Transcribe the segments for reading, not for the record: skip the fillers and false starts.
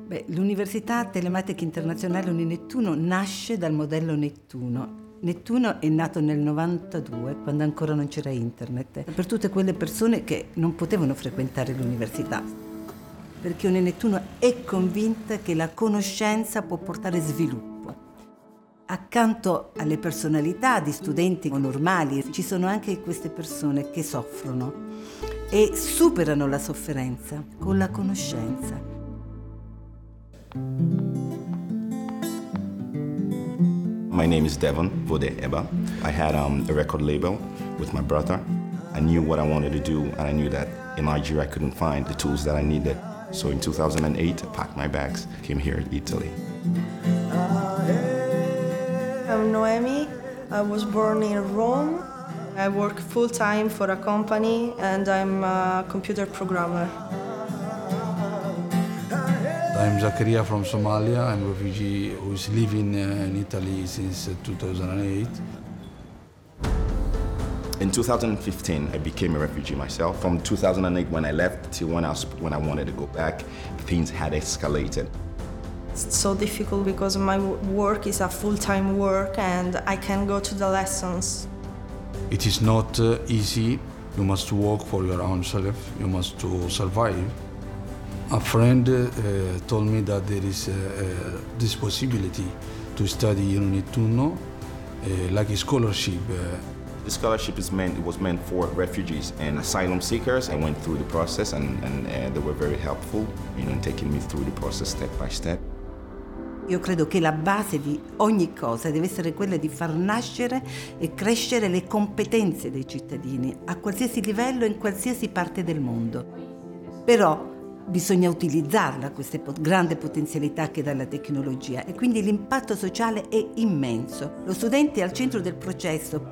L'Università Telematica Internazionale UniNettuno nasce dal modello Nettuno. Nettuno è nato nel 92, quando ancora non c'era internet, per tutte quelle persone che non potevano frequentare l'università. Perché UniNettuno è convinta che la conoscenza può portare sviluppo. Accanto alle personalità di studenti normali ci sono anche queste persone che soffrono e superano la sofferenza con la conoscenza. My name is Devon Vode Eba. I had a record label with my brother. I knew what I wanted to do, and I knew that in Nigeria I couldn't find the tools that I needed. So in 2008, I packed my bags, came here to Italy. I'm Noemi. I was born in Rome. I work full-time for a company, and I'm a computer programmer. I'm Zakaria from Somalia. I'm a refugee who is living in Italy since 2008. In 2015, I became a refugee myself. From 2008 when I left till when I wanted to go back, things had escalated. It's so difficult because my work is a full-time work and I can go to the lessons. It is not easy. You must work for your own self. You must to survive. A friend told me that there is this possibility to study in UniNettuno, like a scholarship. The scholarship was meant for refugees and asylum seekers. I went through the process and they were very helpful, in taking me through the process step by step. Io credo che la base di ogni cosa deve essere quella di far nascere e crescere le competenze dei cittadini a qualsiasi livello e in qualsiasi parte del mondo. Però bisogna utilizzarla, questa grande potenzialità che dà la tecnologia, e quindi l'impatto sociale è immenso. Lo studente è al centro del processo.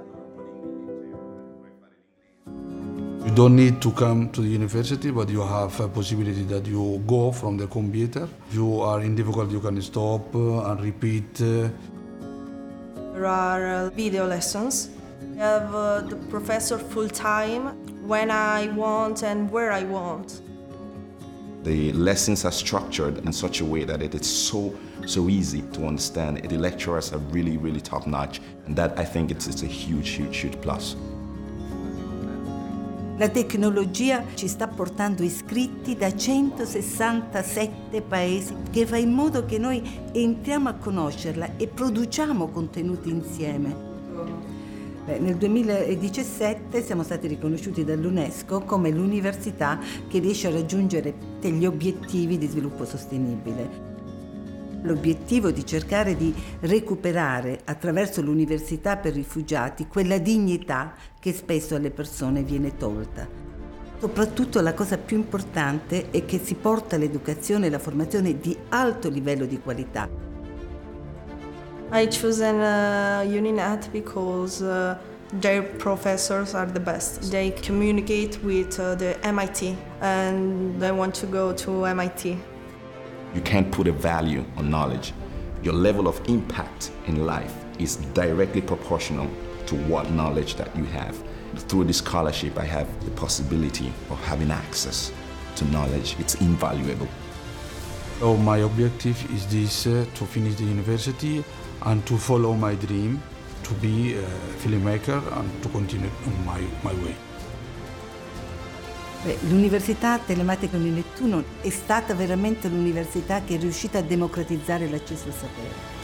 You don't need to come to the university, but you have a possibility that you go from the computer. If you are in difficulty, you can stop and repeat. There are video lessons. I have the professor full-time when I want and where I want. The lessons are structured in such a way that it is so easy to understand. The lecturers are really, really top-notch, and that I think it's a huge plus. La tecnologia ci sta portando iscritti da 167 paesi, che fa in modo che noi entriamo a conoscerla e produciamo contenuti insieme. Nel 2017 siamo stati riconosciuti dall'UNESCO come l'università che riesce a raggiungere degli obiettivi di sviluppo sostenibile. L'obiettivo di cercare di recuperare attraverso l'università per rifugiati quella dignità che spesso alle persone viene tolta. Soprattutto la cosa più importante è che si porta l'educazione e la formazione di alto livello di qualità. I chosen UniNet because their professors are the best. They communicate with the MIT and I want to go to MIT. You can't put a value on knowledge. Your level of impact in life is directly proportional to what knowledge that you have. Through this scholarship, I have the possibility of having access to knowledge. It's invaluable. So my objective is this, to finish the university and to follow my dream, to be a filmmaker and to continue on my way. L'Università Telematica UniNettuno è stata veramente l'università che è riuscita a democratizzare l'accesso al sapere.